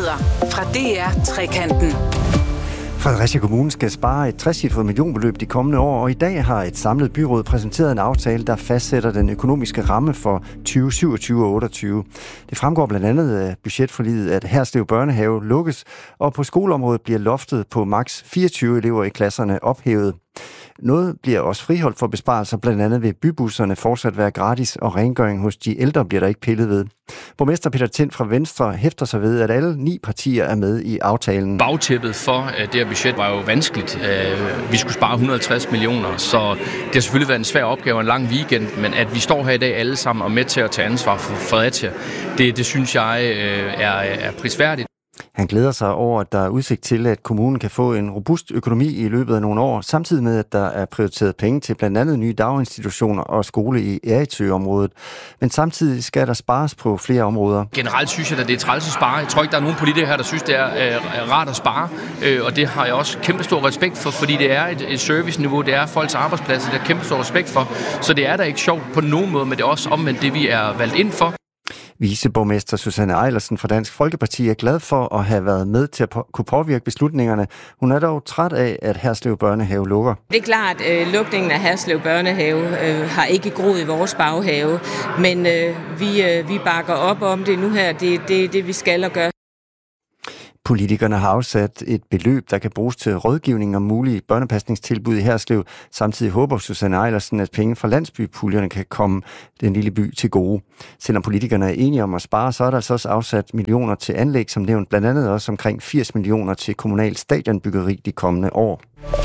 Nyheder fra DR Trekanten. Fredericia Kommune skal spare et 60-cifret millionbeløb de kommende år, og i dag har et samlet byråd præsenteret en aftale, der fastsætter den økonomiske ramme for 2027 og 28. Det fremgår blandt andet af budgetforliget, at Herslev Børnehave lukkes, og på skoleområdet bliver loftet på maks 24 elever i klasserne ophævet. Noget bliver også friholdt for besparelser, blandt andet ved bybusserne fortsat være gratis, og rengøring hos de ældre bliver der ikke pillet ved. Borgmester Peter Tind fra Venstre hæfter sig ved, at alle 9 partier er med i aftalen. Bagtæppet for det her budget var jo vanskeligt. Vi skulle spare 150 millioner, så det har selvfølgelig været en svær opgave og en lang weekend, men at vi står her i dag alle sammen og med til at tage ansvar for Fredericia, det synes jeg er prisværdigt. Han glæder sig over, at der er udsigt til, at kommunen kan få en robust økonomi i løbet af nogle år, samtidig med, at der er prioriteret penge til blandt andet nye daginstitutioner og skole i Eritø-området. Men samtidig skal der spares på flere områder. Generelt synes jeg, at det er træls at spare. Jeg tror ikke, der er nogen politikere her, der synes, det er rart at spare. Og det har jeg også kæmpe stor respekt for, fordi det er et serviceniveau, det er folks arbejdspladser, det er kæmpe stor respekt for. Så det er da ikke sjovt på nogen måde, men det er også omvendt det, vi er valgt ind for. Viceborgmester Susanne Eilersen fra Dansk Folkeparti er glad for at have været med til at kunne påvirke beslutningerne. Hun er dog træt af, at Herslev Børnehave lukker. Det er klart, at lukningen af Herslev Børnehave har ikke groet i vores baghave, men vi bakker op om det nu her. Det er det, vi skal og gøre. Politikerne har afsat et beløb, der kan bruges til rådgivning om mulige børnepasningstilbud i Herslev. Samtidig håber Susanne Eilersen, at penge fra landsbypuljerne kan komme den lille by til gode. Selvom politikerne er enige om at spare, så er der altså også afsat millioner til anlæg, som nævnt, blandt andet også omkring 80 millioner til kommunalt stadionbyggeri de kommende år.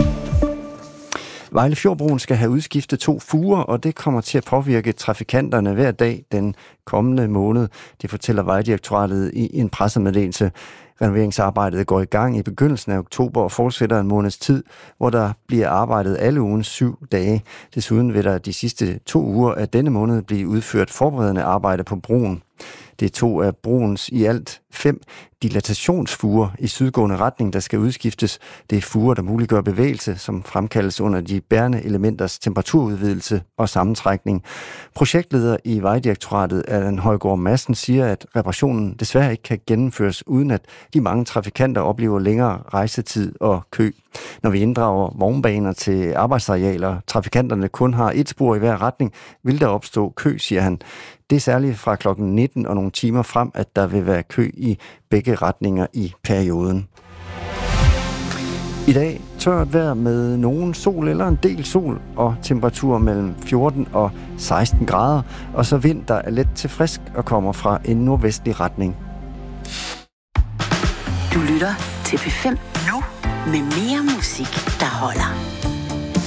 Vejlefjordbroen skal have udskiftet 2 fuger, og det kommer til at påvirke trafikanterne hver dag den kommende måned. Det fortæller Vejdirektoratet i en pressemeddelelse. Renoveringsarbejdet går i gang i begyndelsen af oktober og fortsætter en måneds tid, hvor der bliver arbejdet alle ugens 7 dage. Desuden vil der de sidste 2 uger af denne måned blive udført forberedende arbejde på broen. Det er 2 af broens i alt 5 dilatationsfuger i sydgående retning, der skal udskiftes. Det er fuger, der muliggør bevægelse, som fremkaldes under de bærende elementers temperaturudvidelse og sammentrækning. Projektleder i Vejdirektoratet, Allan Højgaard Madsen, siger, at reparationen desværre ikke kan gennemføres, uden at de mange trafikanter oplever længere rejsetid og kø. Når vi inddrager vognbaner til arbejdsarealer, trafikanterne kun har 1 spor i hver retning, vil der opstå kø, siger han. Det er særligt fra kl. 19 og nogle timer frem, at der vil være kø i begge retninger i perioden. I dag tørt vejr med nogen sol eller en del sol og temperatur mellem 14 og 16 grader, og så vind, der er let til frisk og kommer fra en nordvestlig retning. Du lytter til P5 nu med mere musik, der holder.